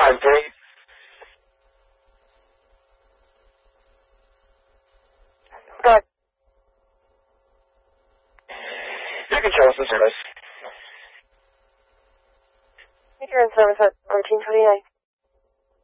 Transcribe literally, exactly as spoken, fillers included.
反对。 对。 这个球是什么？ Ignorant service at routine twenty-nine.